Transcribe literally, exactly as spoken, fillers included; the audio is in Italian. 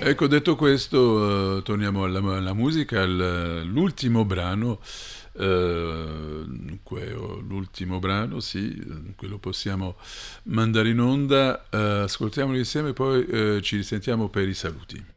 Ecco, detto questo, eh, torniamo alla, alla musica, al- l'ultimo brano, eh, dunque, oh, l'ultimo brano, sì, dunque lo possiamo mandare in onda, eh, ascoltiamolo insieme, poi eh, ci risentiamo per i saluti.